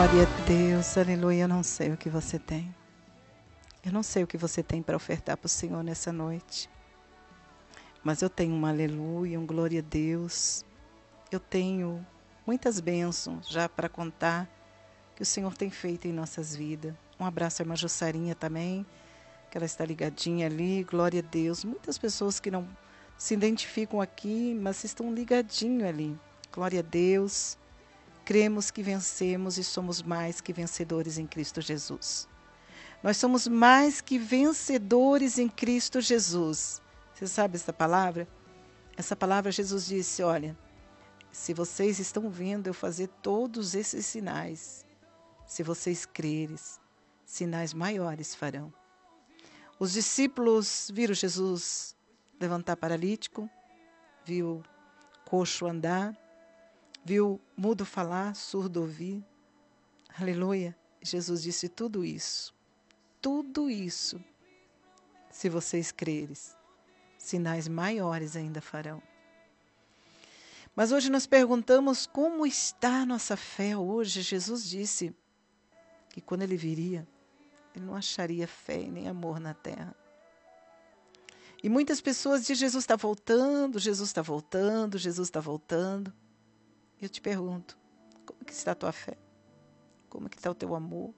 Glória a Deus, aleluia. Eu não sei o que você tem. Eu não sei o que você tem para ofertar para o Senhor nessa noite. Mas eu tenho um aleluia, um glória a Deus. Eu tenho muitas bênçãos já para contar que o Senhor tem feito em nossas vidas. Um abraço à irmã Jussarinha também, que ela está ligadinha ali. Glória a Deus. Muitas pessoas que não se identificam aqui, mas estão ligadinho ali. Glória a Deus. Cremos que vencemos e somos mais que vencedores em Cristo Jesus. Nós somos mais que vencedores em Cristo Jesus. Você sabe essa palavra? Essa palavra Jesus disse, olha, se vocês estão vendo eu fazer todos esses sinais, se vocês crerem, sinais maiores farão. Os discípulos viram Jesus levantar paralítico, viu coxo andar, viu mudo falar, surdo ouvir. Aleluia. Jesus disse tudo isso, se vocês crerem, sinais maiores ainda farão. Mas hoje nós perguntamos como está a nossa fé hoje. Jesus disse que quando ele viria, ele não acharia fé e nem amor na terra. E muitas pessoas dizem, Jesus está voltando, Jesus está voltando, Jesus está voltando. Eu te pergunto, como que está a tua fé? Como que está o teu amor?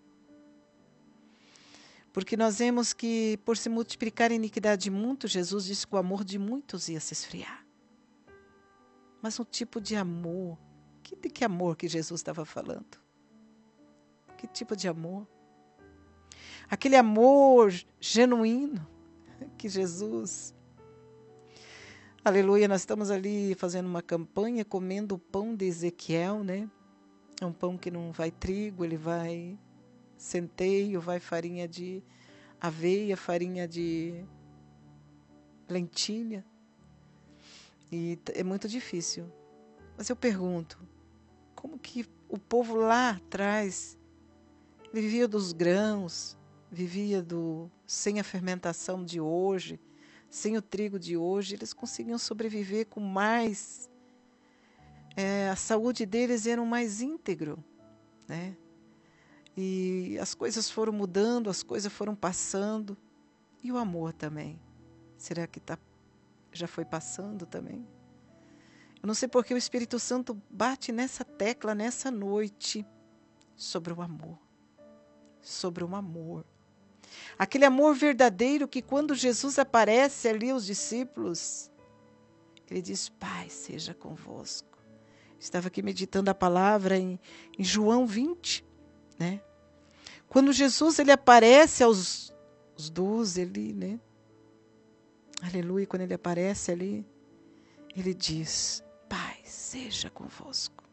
Porque nós vemos que, por se multiplicar a iniquidade de muitos, Jesus disse que o amor de muitos ia se esfriar. Mas um tipo de amor, de que amor que Jesus estava falando? Que tipo de amor? Aquele amor genuíno que Jesus... Aleluia, nós estamos ali fazendo uma campanha, comendo o pão de Ezequiel, né? É um pão que não vai trigo, ele vai centeio, vai farinha de aveia, farinha de lentilha. E é muito difícil. Mas eu pergunto, como que o povo lá atrás vivia dos grãos, vivia sem a fermentação de hoje, sem o trigo de hoje, eles conseguiam sobreviver com mais... a saúde deles era mais íntegro, né? E as coisas foram mudando, as coisas foram passando. E o amor também. Será que já foi passando também? Eu não sei porque o Espírito Santo bate nessa tecla, nessa noite, sobre o amor. Sobre o amor. Aquele amor verdadeiro que quando Jesus aparece ali aos discípulos, ele diz, Pai, seja convosco. Estava aqui meditando a palavra em João 20, né? Quando Jesus ele aparece aos 12 ali, né? Aleluia, quando ele aparece ali, ele diz, Pai, seja convosco.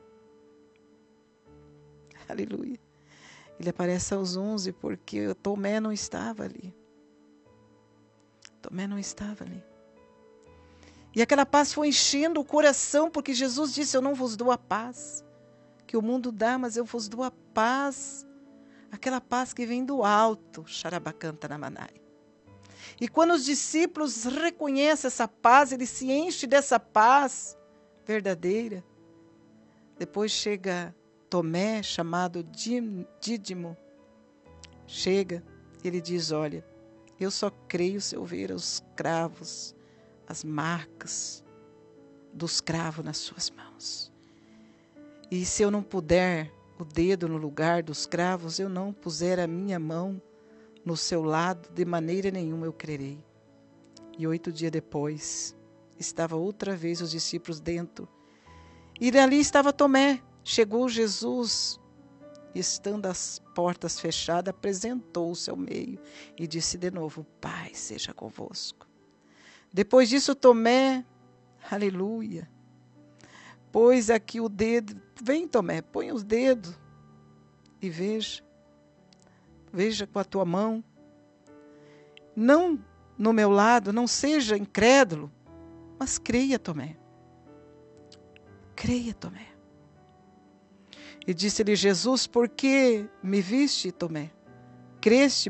Aleluia. Ele aparece aos 11 porque Tomé não estava ali. Tomé não estava ali. E aquela paz foi enchendo o coração, porque Jesus disse, eu não vos dou a paz que o mundo dá, mas eu vos dou a paz. Aquela paz que vem do alto, Xarabacanta Namanai. E quando os discípulos reconhecem essa paz, eles se enchem dessa paz verdadeira. Depois chega Tomé, chamado Dídimo. Chega, ele diz, olha, eu só creio se eu ver os cravos, as marcas dos cravos nas suas mãos. E se eu não puder o dedo no lugar dos cravos, eu não puser a minha mão no seu lado, de maneira nenhuma eu crerei. E 8 dias depois, estava outra vez os discípulos dentro. E dali estava Tomé. Chegou Jesus, e estando as portas fechadas, apresentou-se ao meio e disse de novo, Pai, seja convosco. Depois disso, Tomé, aleluia, pôs aqui o dedo. Vem, Tomé, põe os dedos e veja. Veja com a tua mão. Não no meu lado, não seja incrédulo, mas creia, Tomé. Creia, Tomé. E disse-lhe Jesus, por que me viste, Tomé? Creste